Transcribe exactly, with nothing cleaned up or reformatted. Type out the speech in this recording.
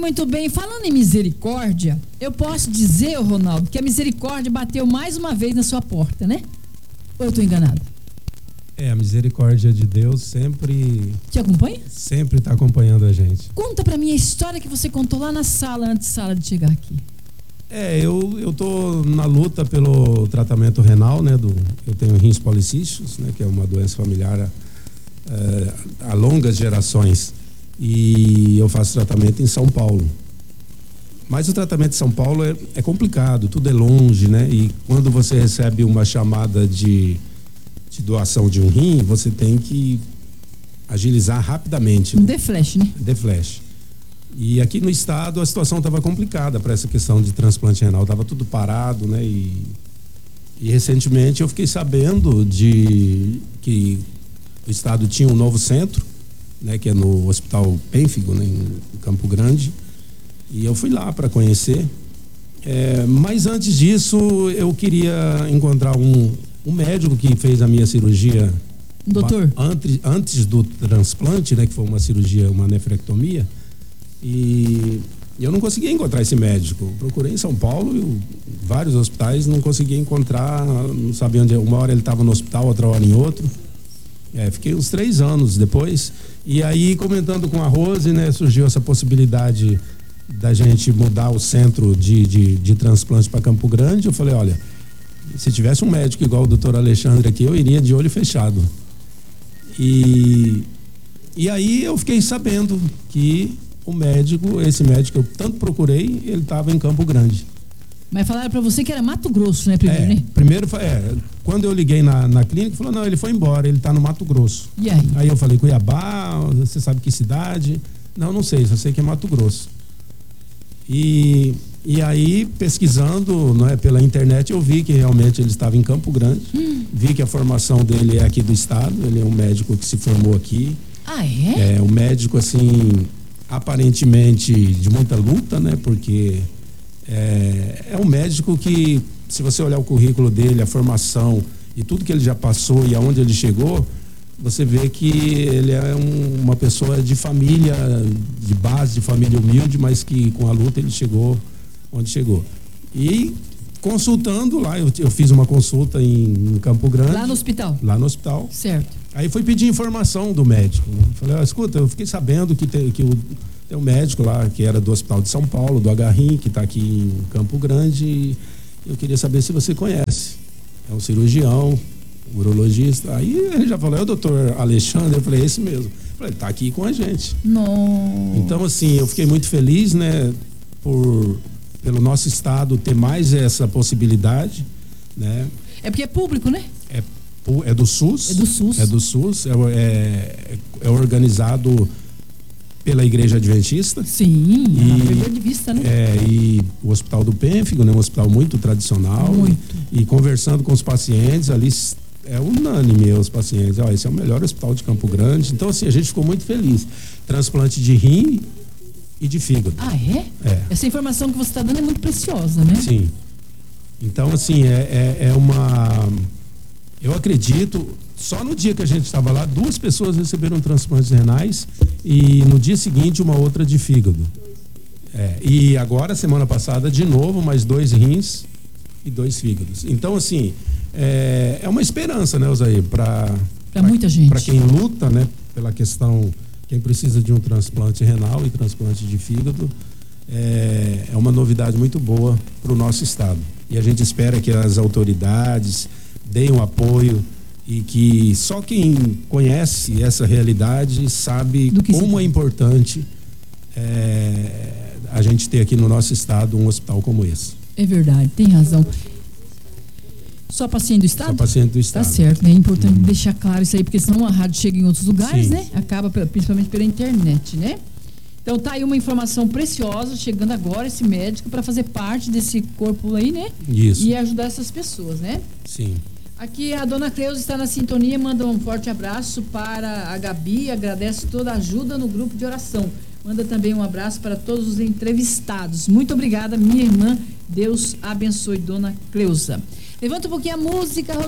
muito bem. Falando em misericórdia, eu posso dizer, Ronaldo, que a misericórdia bateu mais uma vez na sua porta, né? Ou eu tô enganado? É, a misericórdia de Deus sempre... Te acompanha? Sempre está acompanhando a gente. Conta pra mim a história que você contou lá na sala, antes sala de chegar aqui. É, eu, eu tô na luta pelo tratamento renal, né? Do, eu tenho rins policísticos, né? Que é uma doença familiar é, há longas gerações. E eu faço tratamento em São Paulo. Mas o tratamento em São Paulo é, é complicado, tudo é longe, né? E quando você recebe uma chamada de, de doação de um rim, você tem que agilizar rapidamente. Um deflash, né? Deflash. E aqui no estado a situação estava complicada para essa questão de transplante renal, estava tudo parado, né? E, e recentemente eu fiquei sabendo de que o estado tinha um novo centro, né? Que é no Hospital Pênfigo, né? Em Campo Grande. E eu fui lá para conhecer. É, mas antes disso eu queria encontrar um, um médico que fez a minha cirurgia. Doutor? Antes, antes do transplante, né? Que foi uma cirurgia, uma nefrectomia. E eu não conseguia encontrar esse médico. Procurei em São Paulo, eu, vários hospitais, não conseguia encontrar, não sabia onde. Uma hora ele estava no hospital, outra hora em outro. É, fiquei uns três anos depois. E aí, comentando com a Rose, né, surgiu essa possibilidade da gente mudar o centro de, de, de transplante para Campo Grande. Eu falei, olha, se tivesse um médico igual o doutor Alexandre aqui, eu iria de olho fechado. E, e aí eu fiquei sabendo que o médico, esse médico que eu tanto procurei, ele estava em Campo Grande. Mas falaram para você que era Mato Grosso, né? Primeiro, é, né? Primeiro foi, é, quando eu liguei na, na clínica, falou, não, ele foi embora, ele está no Mato Grosso. E aí? Aí eu falei, Cuiabá, você sabe que cidade? Não, não sei, só sei que é Mato Grosso. E, e aí, pesquisando, não é, pela internet, eu vi que realmente ele estava em Campo Grande. Hum. Vi que a formação dele é aqui do estado, ele é um médico que se formou aqui. Ah, é? É um médico, assim, aparentemente de muita luta, né? Porque é, é um médico que, se você olhar o currículo dele, a formação e tudo que ele já passou e aonde ele chegou, você vê que ele é um, uma pessoa de família, de base, de família humilde, mas que com a luta ele chegou onde chegou. E consultando lá, eu, eu fiz uma consulta em, em Campo Grande. Lá no hospital? Lá no hospital. Certo. Aí fui pedir informação do médico. Falei, ah, escuta, eu fiquei sabendo que, tem, que o, tem um médico lá que era do Hospital de São Paulo, do H R I M, que está aqui em Campo Grande, e eu queria saber se você conhece. É um cirurgião, urologista. Aí ele já falou, é o doutor Alexandre? Eu falei, esse mesmo. Eu falei, tá aqui com a gente. Não. Então, assim, eu fiquei muito feliz, né, por, pelo nosso estado ter mais essa possibilidade, né? É porque é público, né? É, é do SUS. É do SUS. É do SUS. É, é, é organizado pela Igreja Adventista. Sim, e, perda de vista, né? É, e o Hospital do Pênfigo, né, um hospital muito tradicional. Muito. E, e conversando com os pacientes ali, é unânime os pacientes. Ó, esse é o melhor hospital de Campo Grande. Então, assim, a gente ficou muito feliz. Transplante de rim e de fígado. Ah, é? É. Essa informação que você está dando é muito preciosa, né? Sim. Então, assim, é, é, é uma... Eu acredito, só no dia que a gente estava lá, duas pessoas receberam transplantes renais e no dia seguinte uma outra de fígado. É, e agora, semana passada, de novo, mais dois rins e dois fígados. Então, assim, é, é uma esperança, né, Osair? Para muita gente. Para quem luta, né, pela questão, quem precisa de um transplante renal e transplante de fígado, é, é uma novidade muito boa para o nosso estado. E a gente espera que as autoridades deem um apoio e que só quem conhece essa realidade sabe como é importante é, a gente ter aqui no nosso estado um hospital como esse. É verdade, tem razão. Só paciente do estado? Só paciente do estado. Tá certo, né? É importante uhum. deixar claro isso aí, porque senão a rádio chega em outros lugares, Sim. né? Acaba principalmente pela internet, né? Então tá aí uma informação preciosa, chegando agora esse médico para fazer parte desse corpo aí, né? Isso. E ajudar essas pessoas, né? Sim. Aqui a dona Cleusa está na sintonia, manda um forte abraço para a Gabi, agradece toda a ajuda no grupo de oração. Manda também um abraço para todos os entrevistados. Muito obrigada, minha irmã. Deus abençoe, dona Cleusa. Levanta um pouquinho a música.